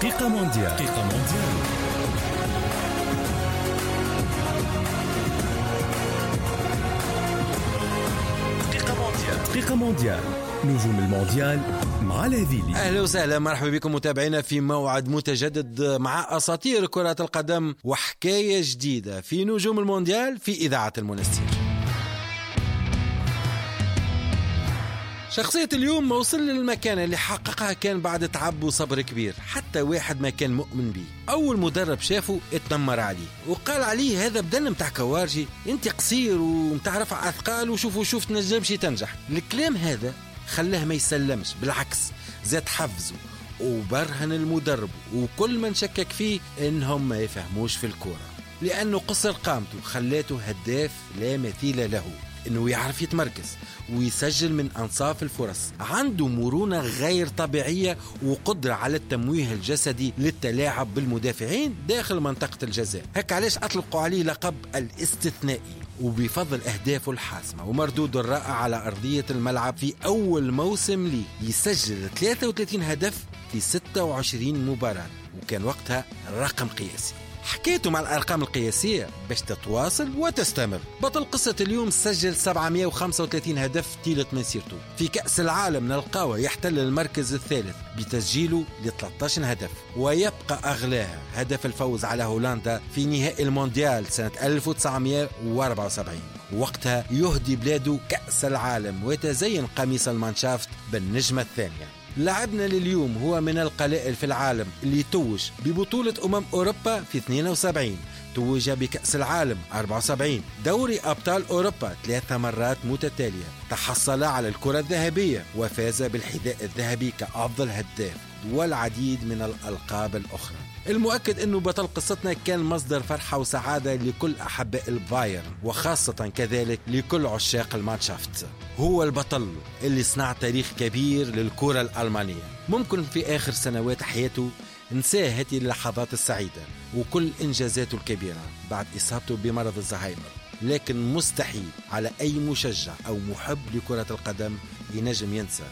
دقيقة مونديال. دقيقة مونديال. دقيقة مونديال. دقيقة مونديال. نجوم المونديال مع الهذيلي. أهلا وسهلا، مرحبا بكم متابعينا في موعد متجدد مع أساطير كرة القدم وحكاية جديدة في نجوم المونديال في إذاعة المنستير. شخصية اليوم ما وصل للمكان اللي حققها كان بعد تعب وصبر كبير، حتى واحد ما كان مؤمن بيه. أول مدرب شافه اتنمر عليه وقال عليه هذا بدل متاع كوارجي، انت قصير ومتعرف على أثقال وشوف تنجمش تنجح. الكلام هذا خلاه ما يسلمش، بالعكس زاد حفزه وبرهن المدرب وكل من شكك فيه انهم ما يفهموش في الكورة، لأنه قصر قامته خلاته هداف لا مثيل له، انه يعرف يتمركز ويسجل من انصاف الفرص، عنده مرونة غير طبيعية وقدرة على التمويه الجسدي للتلاعب بالمدافعين داخل منطقة الجزاء. هيك علاش اطلقوا عليه لقب الاستثنائي، وبفضل أهدافه الحاسمة ومردوده الرائع على أرضية الملعب في أول موسم ليه يسجل 33 هدف في 26 مباراة، وكان وقتها رقم قياسي. حكيته مع الأرقام القياسية باش تتواصل وتستمر. بطل قصة اليوم سجل 735 هدف طيلة مسيرته. في كأس العالم نلقاه يحتل المركز الثالث بتسجيله ل 13 هدف، ويبقى أغلاها هدف الفوز على هولندا في نهائي المونديال سنة 1974. وقتها يهدي بلاده كأس العالم ويتزين قميص المانشافت بالنجمة الثانية. لاعبنا لليوم هو من القلائل في العالم اللي توج ببطولة أوروبا في 72، توج بكأس العالم 74، دوري أبطال أوروبا 3 مرات متتالية، تحصل على الكرة الذهبية وفاز بالحذاء الذهبي كأفضل هداف والعديد من الألقاب الأخرى. المؤكد أنه بطل قصتنا كان مصدر فرحة وسعادة لكل أحباء البايرن، وخاصة كذلك لكل عشاق المانشافت. هو البطل اللي صنع تاريخ كبير للكرة الألمانية. ممكن في آخر سنوات حياته نسى هذه اللحظات السعيدة وكل إنجازاته الكبيرة بعد إصابته بمرض الزهايمر، لكن مستحيل على أي مشجع أو محب لكرة القدم ينجم ينسى